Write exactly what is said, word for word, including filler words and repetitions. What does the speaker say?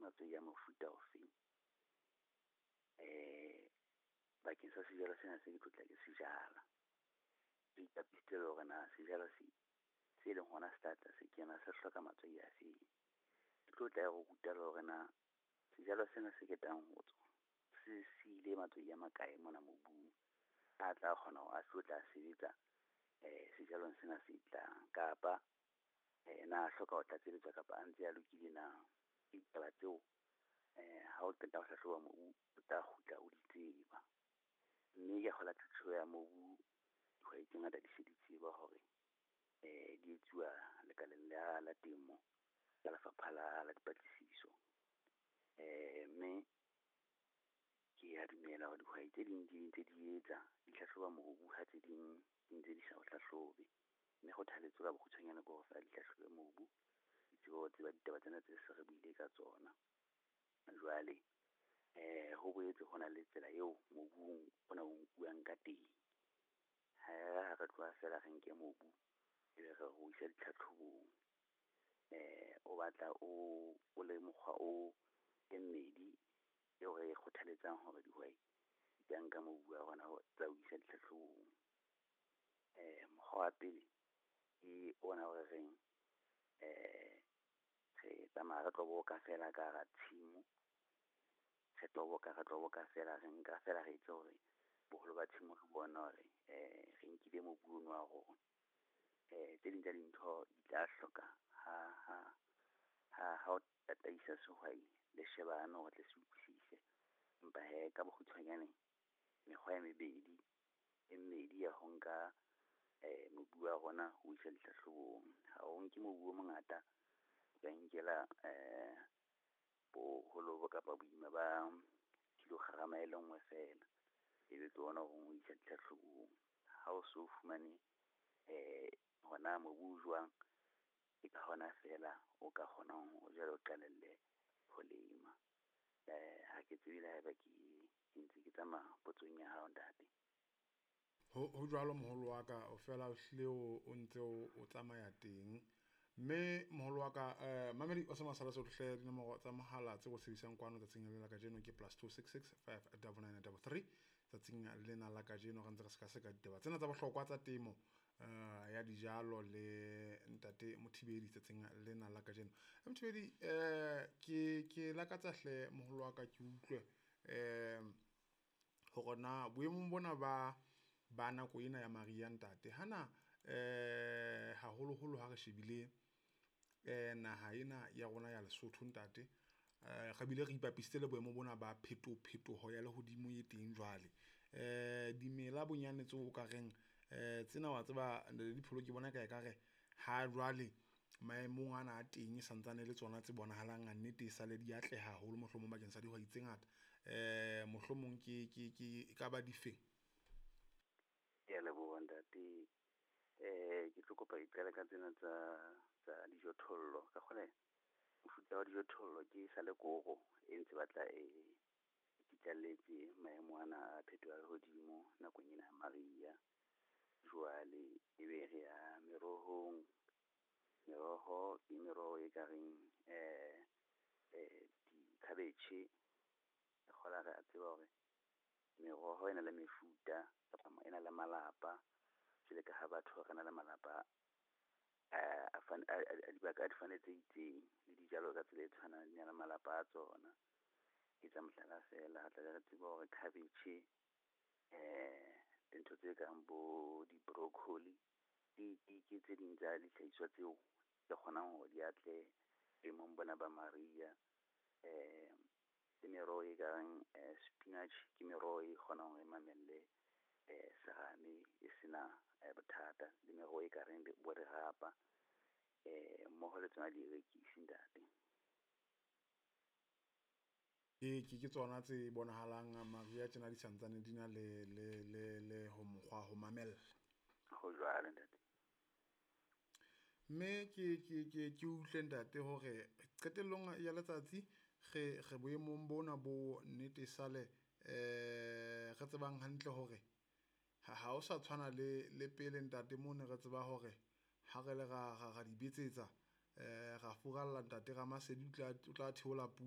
matswei a mofuta ofeng eh bakeng sa sejalo sena se ke tlo tla ke sejala ke ipapisitse le hore na sejalo se se leng hona starter se kena se hloka matswei a feng ke tlo tla go ruta le hore na sejalo sena se ketang ho tswa se sile matswei a makae mona mobung a tla kgona ho a hlotla sebetsa eh sejalong sena se tlang kapa eh na hloka ho tlatsetswa kapa a ntse a lokile na ditaba tseo eh ha o qeta ho hlahloba mobu o tla kgutla o di tseba mme ke kgola thuso ya mobu dihwai tse ngata di se di tseba hore eh di etsuwa lekaleng la la temo la lefapha la la dipatlisiso eh mme ke ya dumela hore dihwai tse ding di ntse di etsa di hlahloba mobu ha tse ding di ntse di sa o hlahlobe mme go thaletswe ka bokgutshwanyane go fa di hlahlobe mobu ditseho tse ba ditaba tsena tse se re buile ka tsona jwale eh ho boetse hona le tsela eo mobung ona o nkuang ka teng ha re tloha fela re nke mobu e re go isa ditlhatlhobong eh o batla o o le mokgwa o e mmedi eo re kgothaletsang hore dihwai di ka nka mobu wa rona ho tsa o isa ditlhatlhobong eh mokgwa wa pele ke ona hore reng eh re tsamaya re tlo boka fela ka ra tshimo re tlo boka re tlo boka fela re nka fela re itse hore boholo ba tshimo re bona hore eh re nkile mobu ono wa rona eh tse ding tsa dintho di tla hloka ha ha ha ha o tataisa sehwai le shebano hore tle se utlwisise empa he ka bokgutshwanyane mekgwa e mebedi e mmedi ya ho nka eh mobu wa rona ho isa dihlahlobong ha o nke mobu o mongata ka nkela eh bo holo kapa boima ba kilogram e le nngwe fela e be tsona ho isa dihlahlobong ha o so fumane eh hona mobu jwang ke ka hona fela o ka kgona ho jalo o qalelle ho lema eh ha ke tsebile ha ba ke ntse ke tsamaya potsong ya hao ntate ho ho jwalo moholo wa ka o fela o hlile o ntse o tsamaya teng mme moholo wa ka eh mamedi o sama sala se hle dinomoro tsa mohala tse go sebisang kwano tsatsing le la ka jeno ke plus two six six five nine nine three three tsatsing le na la ka jeno ga ntse re ska se ka ditaba tsena tsa bohlokwa tsa temo eh ya dijalo le ntate Mothibedi tsatsing le na la ka jeno Mothibedi eh ke ke la ka tsa hle moholo wa ka ke utlwe eh ho gona boemong bona ba bana ko ena ya Maria ntate hana eh haholo holo ha re shebile eh naha ena ya rona ya Lesotho ntate eh ga bile re ipapisitse le boemo bona ba pheto phetoho ya lehodimo e teng jwale eh dimela bonyane tse o ka reng eh tsena wa tseba dipholo ke bona ka e ka re ha jwale maemong ana a teng santsane le tsona tse bonahalang a nnete sa le di atle haholo mohlomong bakeng sa dihwai tse ngata eh mohlomong ke ke ke ka ba difeng ya le bo ntate eh ke tlo kopa iqala ka tsena tsa tsa dijothollo ka gone mofuta wa dijothollo ke sa le koro e ntse batla e ditlalletse maemo ana a phetoho ya lehodimo nakong ena ya Maria jwale e be re ya merohong meroho ke meroho e ka reng eh eh di cabbage e kgola re a tseba hore meroho ena le mefuta kapa ena le malapa jwale ka ha batho re na le malapa eh a fan a dibaka a di fanetse itseng le dijalo ka tsela e tshwanang le malapa a tsona ke tsa mohlala fela ha tla re tseba hore cabbage eh dintho tse kang bo di broccoli di ke tse ding tsa dihlahiswa tseo ke kgonang hore di atle lemong bona ba Maria eh le meroho e kang spinach ke meroho e kgonang hore e mamelle eh serame e sena bothata le meroho e ka reng bo dirapa eh mmoho le tsona di rekisi ntate e ke ke tsona tse bonahalang Maria tsena di santsane di na le le le le ho mokgwa ho mamella go jwale ntate mme ke ke ke ke utlwe ntate hore qetellong ya letsatsi ge ge boemong bona bo nnete sale eh re tsebang hantle hore ha ha o sa tshwana le le pele ntate mo ne re tseba hore ha re le ga ga di betsetsa eh ga furalla ntate ga masedi tla tla theola